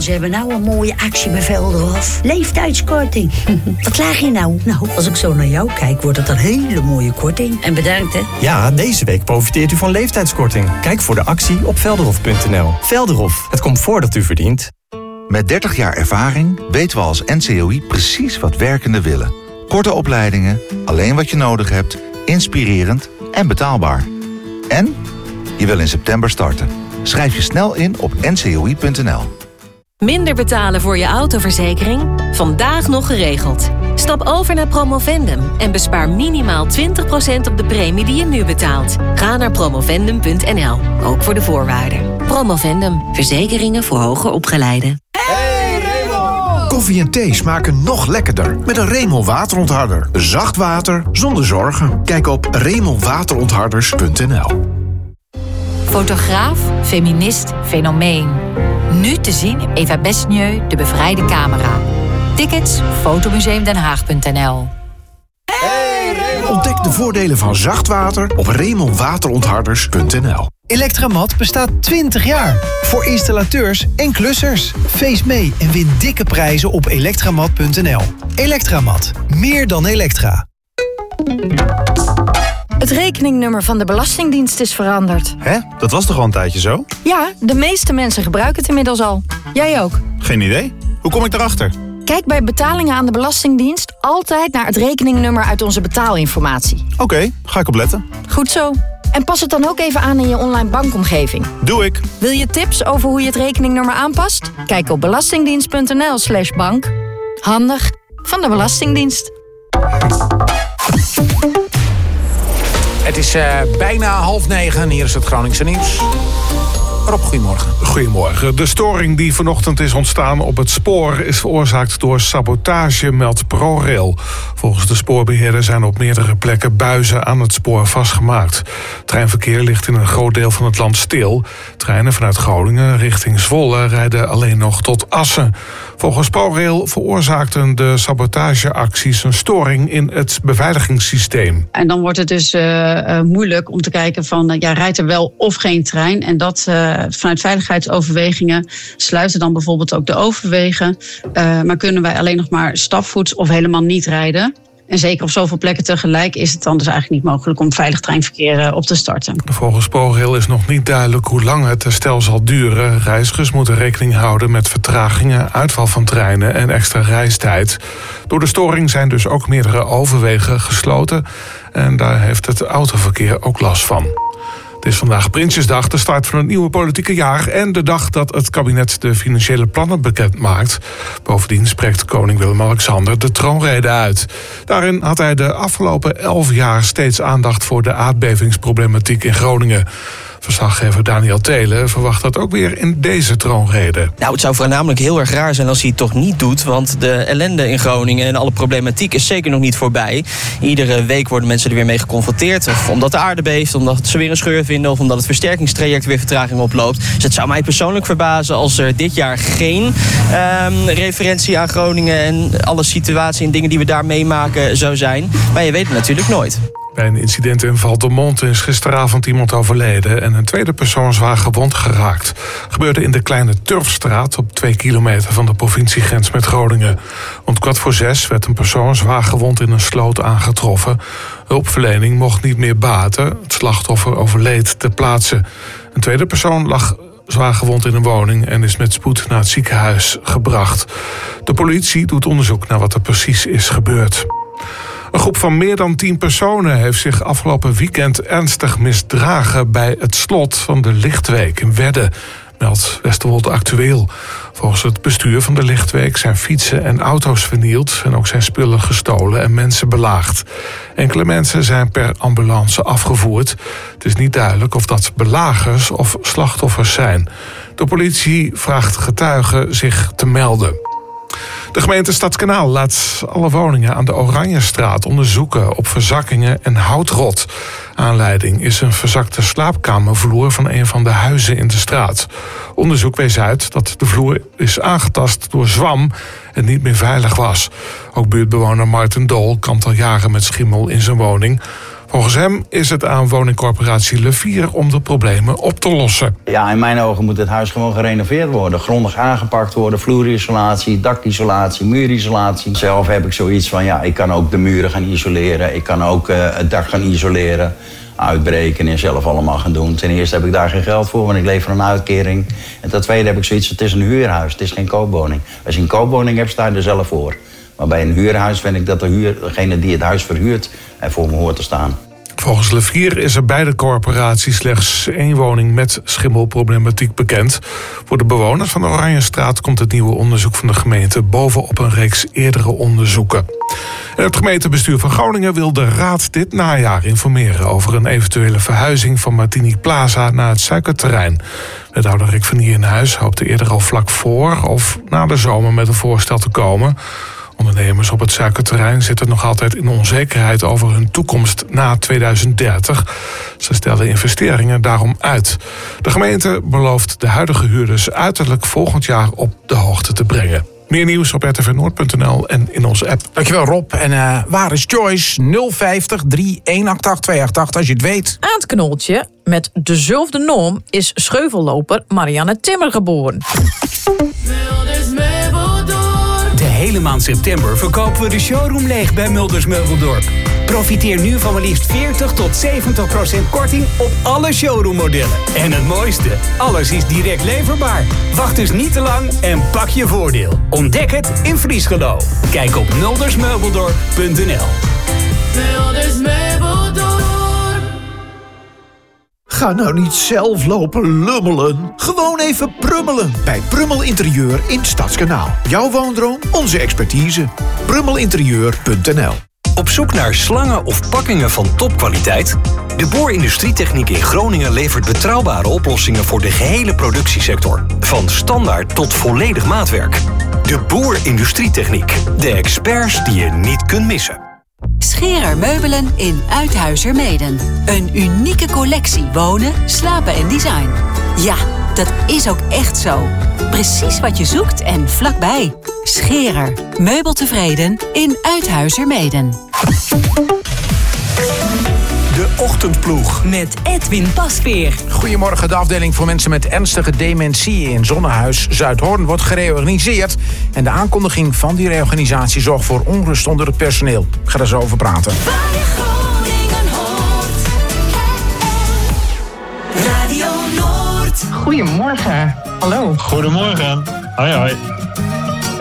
Ze hebben nou een mooie actie bij Velderhof. Leeftijdskorting. Wat klaag je nou? Nou, als ik zo naar jou kijk, wordt het een hele mooie korting. En bedankt, hè? Ja, deze week profiteert u van leeftijdskorting. Kijk voor de actie op velderhof.nl. Velderhof, het comfort dat u verdient. Met 30 jaar ervaring weten we als NCOI precies wat werkenden willen. Korte opleidingen, alleen wat je nodig hebt, inspirerend en betaalbaar. En je wil in september starten. Schrijf je snel in op ncoi.nl. Minder betalen voor je autoverzekering? Vandaag nog geregeld. Stap over naar Promovendum en bespaar minimaal 20% op de premie die je nu betaalt. Ga naar promovendum.nl, ook voor de voorwaarden. Promovendum, verzekeringen voor hoger opgeleiden. Hey Raymond! Koffie en thee smaken nog lekkerder met een Raymond waterontharder. Zacht water zonder zorgen. Kijk op RaymondWaterontharders.nl. Fotograaf, feminist, fenomeen. Nu te zien in Eva Besnieu, De Bevrijde Camera. Tickets, fotomuseumdenhaag.nl. Ontdek de voordelen van zacht water op RaymondWaterontharders.nl. Electramat bestaat 20 jaar. Voor installateurs en klussers. Feest mee en win dikke prijzen op elektramat.nl. Electramat. Meer dan elektra. Het rekeningnummer van de Belastingdienst is veranderd. Hè? Dat was toch al een tijdje zo? Ja, de meeste mensen gebruiken het inmiddels al. Jij ook? Geen idee. Hoe kom ik daarachter? Kijk bij betalingen aan de Belastingdienst altijd naar het rekeningnummer uit onze betaalinformatie. Oké, ga ik opletten. Goed zo. En pas het dan ook even aan in je online bankomgeving. Doe ik. Wil je tips over hoe je het rekeningnummer aanpast? Kijk op belastingdienst.nl/bank. Handig van de Belastingdienst. Het is bijna 8:30. Hier is het Groningse nieuws. Rob, goedemorgen. Goedemorgen. De storing die vanochtend is ontstaan op het spoor is veroorzaakt door sabotage, meldt ProRail. Volgens de spoorbeheerder zijn op meerdere plekken buizen aan het spoor vastgemaakt. Treinverkeer ligt in een groot deel van het land stil. Treinen vanuit Groningen richting Zwolle rijden alleen nog tot Assen. Volgens ProRail veroorzaakten de sabotageacties een storing in het beveiligingssysteem. En dan wordt het dus moeilijk om te kijken van rijdt er wel of geen trein. En dat vanuit veiligheidsoverwegingen sluiten dan bijvoorbeeld ook de overwegen. Maar kunnen wij alleen nog maar stapvoets of helemaal niet rijden. En zeker op zoveel plekken tegelijk is het dan dus eigenlijk niet mogelijk om veilig treinverkeer op te starten. Volgens ProRail is nog niet duidelijk hoe lang het herstel zal duren. Reizigers moeten rekening houden met vertragingen, uitval van treinen en extra reistijd. Door de storing zijn dus ook meerdere overwegen gesloten. En daar heeft het autoverkeer ook last van. Het is vandaag Prinsjesdag, de start van het nieuwe politieke jaar en de dag dat het kabinet de financiële plannen bekend maakt. Bovendien spreekt koning Willem-Alexander de troonrede uit. Daarin had hij de afgelopen 11 jaar steeds aandacht voor de aardbevingsproblematiek in Groningen. Verslaggever Daniel Thelen verwacht dat ook weer in deze troonrede. Nou, het zou voornamelijk heel erg raar zijn als hij het toch niet doet, want de ellende in Groningen en alle problematiek is zeker nog niet voorbij. Iedere week worden mensen er weer mee geconfronteerd. Of omdat de aarde beeft, omdat ze weer een scheur vinden of omdat het versterkingstraject weer vertraging oploopt. Dus het zou mij persoonlijk verbazen als er dit jaar geen referentie aan Groningen en alle situaties en dingen die we daar meemaken zou zijn. Maar je weet het natuurlijk nooit. Bij een incident in Valtemont is gisteravond iemand overleden en een tweede persoon zwaar gewond geraakt. Gebeurde in de kleine Turfstraat op 2 kilometer van de provinciegrens met Groningen. Rond 5:15 werd een persoon zwaar gewond in een sloot aangetroffen. Hulpverlening mocht niet meer baten. Het slachtoffer overleed ter plaatse. Een tweede persoon lag zwaar gewond in een woning en is met spoed naar het ziekenhuis gebracht. De politie doet onderzoek naar wat er precies is gebeurd. Een groep van meer dan 10 personen heeft zich afgelopen weekend ernstig misdragen bij het slot van de Lichtweek in Wedde, meldt Westerwold Actueel. Volgens het bestuur van de Lichtweek zijn fietsen en auto's vernield en ook zijn spullen gestolen en mensen belaagd. Enkele mensen zijn per ambulance afgevoerd. Het is niet duidelijk of dat belagers of slachtoffers zijn. De politie vraagt getuigen zich te melden. De gemeente Stadskanaal laat alle woningen aan de Oranjestraat onderzoeken op verzakkingen en houtrot. Aanleiding is een verzakte slaapkamervloer van een van de huizen in de straat. Onderzoek wees uit dat de vloer is aangetast door zwam en niet meer veilig was. Ook buurtbewoner Martin Dol kampt al jaren met schimmel in zijn woning. Volgens hem is het aan woningcorporatie Levier om de problemen op te lossen. Ja, in mijn ogen moet het huis gewoon gerenoveerd worden. Grondig aangepakt worden, vloerisolatie, dakisolatie, muurisolatie. Zelf heb ik zoiets van, ik kan ook de muren gaan isoleren. Ik kan ook het dak gaan isoleren, uitbreken en zelf allemaal gaan doen. Ten eerste heb ik daar geen geld voor, want ik leef van een uitkering. En ten tweede heb ik zoiets, het is een huurhuis, het is geen koopwoning. Als je een koopwoning hebt, sta je er zelf voor. Maar bij een huurhuis vind ik dat degene die het huis verhuurt ervoor me hoort te staan. Volgens Levier is er bij de corporatie slechts 1 woning met schimmelproblematiek bekend. Voor de bewoners van de Oranjestraat komt het nieuwe onderzoek van de gemeente bovenop een reeks eerdere onderzoeken. En het gemeentebestuur van Groningen wil de raad dit najaar informeren over een eventuele verhuizing van Martini Plaza naar het suikerterrein. Wethouder Rick van Nierenhuis hoopte eerder al vlak voor of na de zomer met een voorstel te komen. Ondernemers op het suikerterrein zitten nog altijd in onzekerheid over hun toekomst na 2030. Ze stellen investeringen daarom uit. De gemeente belooft de huidige huurders uiterlijk volgend jaar op de hoogte te brengen. Meer nieuws op rtvnoord.nl en in onze app. Dankjewel Rob. En waar is Joyce? 050 3188288 288 als je het weet. Aan het knooltje met dezelfde naam is scheuvelloper Marianne Timmer geboren. De hele maand september verkopen we de showroom leeg bij Mulders Meubeldorp. Profiteer nu van maar liefst 40 tot 70% korting op alle showroommodellen. En het mooiste, alles is direct leverbaar. Wacht dus niet te lang en pak je voordeel. Ontdek het in Friesgelo. Kijk op muldersmeubeldorp.nl. Mulders Meubeldorp. Ga nou niet zelf lopen lummelen. Gewoon even prummelen bij Prummel Interieur in Stadskanaal. Jouw woondroom, onze expertise. Prummelinterieur.nl. Op zoek naar slangen of pakkingen van topkwaliteit? De Boer Industrietechniek in Groningen levert betrouwbare oplossingen voor de gehele productiesector. Van standaard tot volledig maatwerk. De Boer Industrietechniek. De experts die je niet kunt missen. Scherer Meubelen in Uithuizermeeden. Een unieke collectie wonen, slapen en design. Ja, dat is ook echt zo. Precies wat je zoekt en vlakbij. Scherer. Meubeltevreden in Uithuizermeeden. De Ochtendploeg. Met Edwin Pasveer. Goedemorgen, de afdeling voor mensen met ernstige dementie in Zonnehuis Zuidhoorn wordt gereorganiseerd. En de aankondiging van die reorganisatie zorgt voor onrust onder het personeel. Ik ga er zo over praten. Radio Noord. Goedemorgen. Hallo. Goedemorgen. Hoi hoi.